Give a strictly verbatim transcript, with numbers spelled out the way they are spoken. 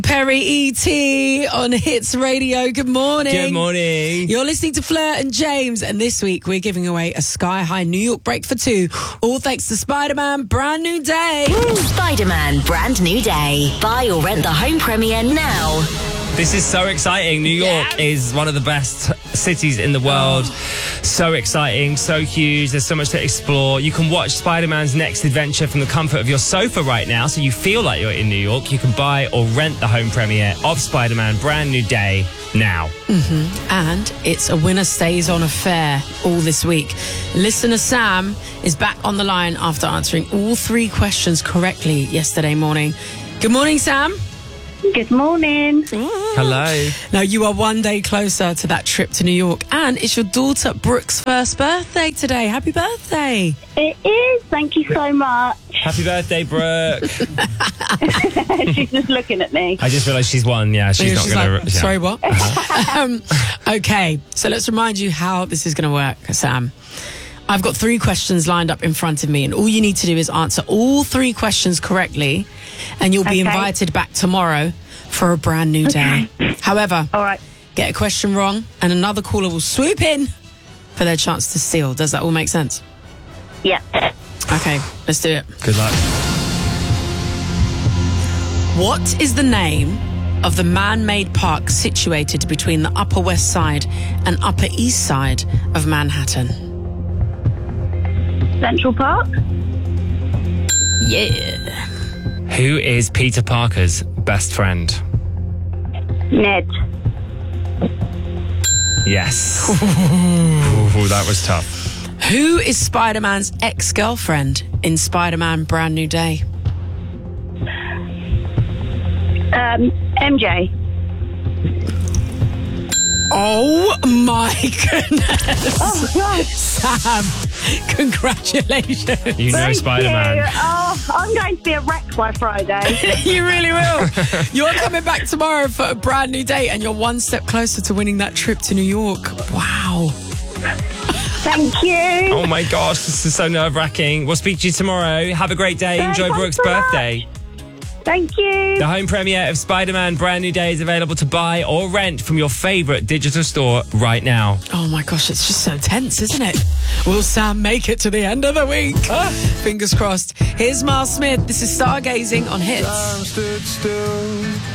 Perry E T on Hits Radio. Good morning. Good morning. You're listening to Fleur and James, and this week we're giving away a sky-high New York break for two, all thanks to Spider-Man Brand New Day. Spider-Man Brand New Day. Buy or rent the home premiere now. This is so exciting. New York Yeah. is one of the best cities in the world. Oh. So exciting, so huge. There's so much to explore. You can watch Spider-Man's next adventure from the comfort of your sofa right now, so you feel like you're in New York. You can buy or rent the home premiere of Spider-Man Brand New Day now. Mm-hmm. And it's a winner stays on affair all this week. Listener Sam is back on the line after answering all three questions correctly yesterday morning. Good morning, Sam. Good morning. Hello. Now, you are one day closer to that trip to New York, and it's your daughter Brooke's first birthday today. Happy birthday. It is. Thank you so much. Happy birthday, Brooke. She's just looking at me. I just realised she's won. Yeah, she's Yeah, not she's going like, to... sorry, what? um, okay, so let's remind you how this is going to work, Sam. I've got three questions lined up in front of me, and all you need to do is answer all three questions correctly, and you'll be Okay. invited back tomorrow for a brand new day. However, All right. get a question wrong, and another caller will swoop in for their chance to steal. Does that all make sense? Yeah. Okay, let's do it. Good luck. What is the name of the man-made park situated between the Upper West Side and Upper East Side of Manhattan? Central Park. Yeah. Who is Peter Parker's best friend? Ned. Yes. Ooh, that was tough. Who is Spider-Man's ex-girlfriend in Spider-Man Brand New Day? Um, M J. Oh my goodness. Oh, God. Sam, congratulations. You know Thank Spider-Man. you. Oh, I'm going to be a wreck by Friday. You really will. You're coming back tomorrow for a brand new day, and you're one step closer to winning that trip to New York. Wow. Thank you. Oh my gosh, this is so nerve-wracking. We'll speak to you tomorrow. Have a great day. Thanks Enjoy Brooke's so much. birthday. Thank you. The home premiere of Spider-Man Brand New Day is available to buy or rent from your favourite digital store right now. Oh my gosh, it's just so tense, isn't it? Will Sam make it to the end of the week? Fingers crossed. Here's Miles Smith. This is Stargazing on Hits. Time stood still.